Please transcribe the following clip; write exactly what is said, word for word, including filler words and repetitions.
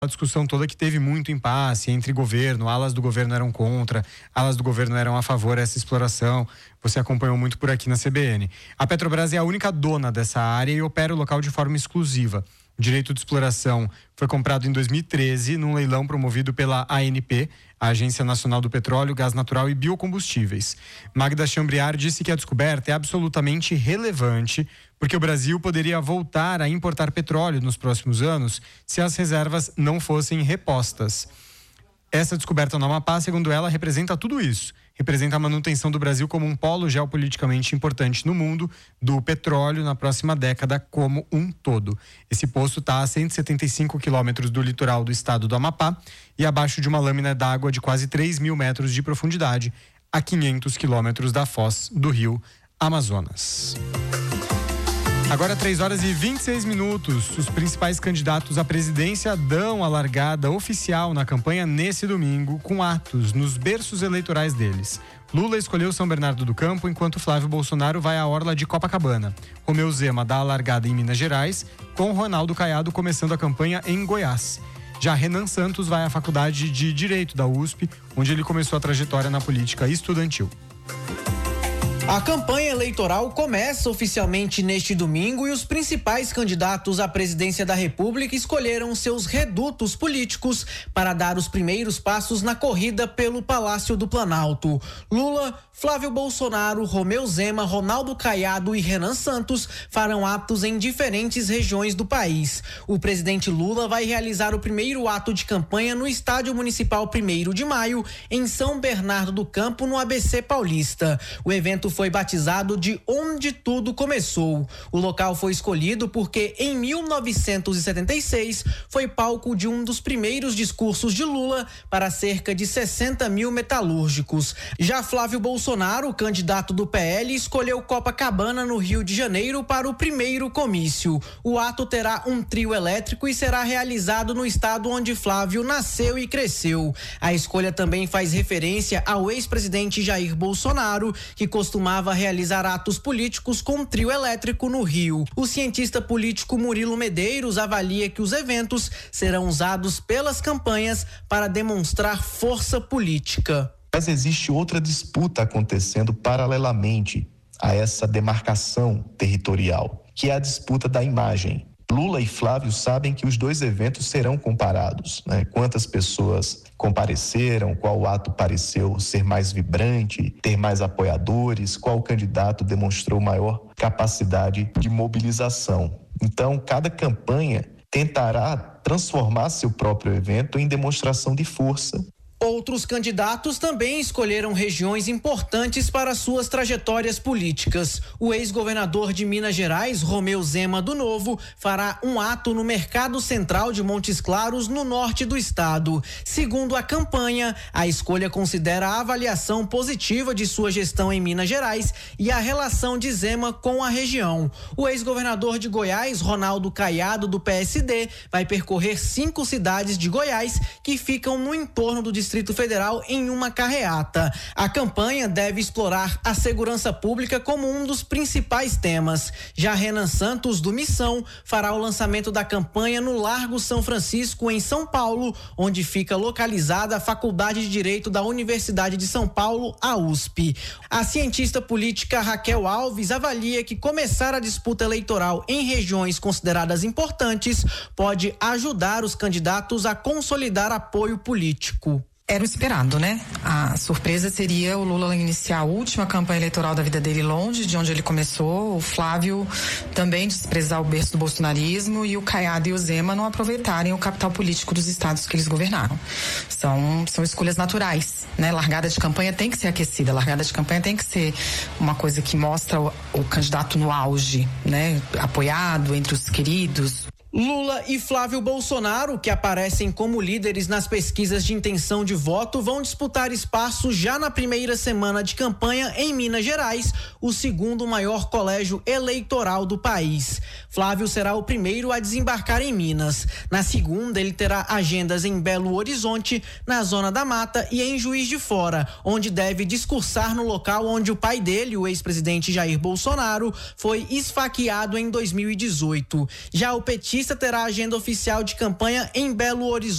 A discussão toda que teve muito impasse entre governo, alas do governo eram contra, alas do governo eram a favor dessa exploração. Você acompanhou muito por aqui na C B N. A Petrobras é a única dona dessa área e opera o local de forma exclusiva. O direito de exploração foi comprado em dois mil e treze num leilão promovido pela A N P, a Agência Nacional do Petróleo, Gás Natural e Biocombustíveis. Magda Chambriard disse que a descoberta é absolutamente relevante porque o Brasil poderia voltar a importar petróleo nos próximos anos se as reservas não fossem repostas. Essa descoberta no Amapá, segundo ela, representa tudo isso. Representa a manutenção do Brasil como um polo geopoliticamente importante no mundo do petróleo na próxima década como um todo. Esse poço está a cento e setenta e cinco quilômetros do litoral do estado do Amapá e abaixo de uma lâmina d'água de quase três mil metros de profundidade, a quinhentos quilômetros da foz do rio Amazonas. Agora três horas e vinte e seis minutos. Os principais candidatos à presidência dão a largada oficial na campanha nesse domingo, com atos nos berços eleitorais deles. Lula escolheu São Bernardo do Campo, enquanto Flávio Bolsonaro vai à orla de Copacabana. Romeu Zema dá a largada em Minas Gerais, com Ronaldo Caiado começando a campanha em Goiás. Já Renan Santos vai à Faculdade de Direito da U S P, onde ele começou a trajetória na política estudantil. A campanha eleitoral começa oficialmente neste domingo e os principais candidatos à presidência da República escolheram seus redutos políticos para dar os primeiros passos na corrida pelo Palácio do Planalto. Lula, Flávio Bolsonaro, Romeu Zema, Ronaldo Caiado e Renan Santos farão atos em diferentes regiões do país. O presidente Lula vai realizar o primeiro ato de campanha no Estádio Municipal primeiro de maio, em São Bernardo do Campo, no A B C Paulista. O evento foi batizado de Onde Tudo Começou. O local foi escolhido porque em mil novecentos e setenta e seis foi palco de um dos primeiros discursos de Lula para cerca de sessenta mil metalúrgicos. Já Flávio Bolsonaro, candidato do P L, escolheu Copacabana, no Rio de Janeiro, para o primeiro comício. O ato terá um trio elétrico e será realizado no estado onde Flávio nasceu e cresceu. A escolha também faz referência ao ex-presidente Jair Bolsonaro, que costumava realizar atos políticos com um trio elétrico no Rio. O cientista político Murilo Medeiros avalia que os eventos serão usados pelas campanhas para demonstrar força política. Mas existe outra disputa acontecendo paralelamente a essa demarcação territorial, que é a disputa da imagem. Lula e Flávio sabem que os dois eventos serão comparados, né? Quantas pessoas compareceram, qual ato pareceu ser mais vibrante, ter mais apoiadores, qual candidato demonstrou maior capacidade de mobilização. Então, cada campanha tentará transformar seu próprio evento em demonstração de força. Outros candidatos também escolheram regiões importantes para suas trajetórias políticas. O ex-governador de Minas Gerais, Romeu Zema do Novo, fará um ato no Mercado Central de Montes Claros, no norte do estado. Segundo a campanha, a escolha considera a avaliação positiva de sua gestão em Minas Gerais e a relação de Zema com a região. O ex-governador de Goiás, Ronaldo Caiado, do P S D, vai percorrer cinco cidades de Goiás que ficam no entorno do distrito Distrito Federal em uma carreata. A campanha deve explorar a segurança pública como um dos principais temas. Já Renan Santos, do Missão, fará o lançamento da campanha no Largo São Francisco, em São Paulo, onde fica localizada a Faculdade de Direito da Universidade de São Paulo, a U S P. A cientista política Raquel Alves avalia que começar a disputa eleitoral em regiões consideradas importantes pode ajudar os candidatos a consolidar apoio político. Era o esperado, né? A surpresa seria o Lula iniciar a última campanha eleitoral da vida dele longe de onde ele começou, o Flávio também desprezar o berço do bolsonarismo e o Caiado e o Zema não aproveitarem o capital político dos estados que eles governaram. São, são escolhas naturais, né? Largada de campanha tem que ser aquecida, largada de campanha tem que ser uma coisa que mostra o, o candidato no auge, né? Apoiado entre os queridos. Lula e Flávio Bolsonaro, que aparecem como líderes nas pesquisas de intenção de voto, vão disputar espaço já na primeira semana de campanha em Minas Gerais, o segundo maior colégio eleitoral do país. Flávio será o primeiro a desembarcar em Minas. Na segunda, ele terá agendas em Belo Horizonte, na Zona da Mata e em Juiz de Fora, onde deve discursar no local onde o pai dele, o ex-presidente Jair Bolsonaro, foi esfaqueado em dois mil e dezoito. Já o petista lista terá agenda oficial de campanha em Belo Horizonte.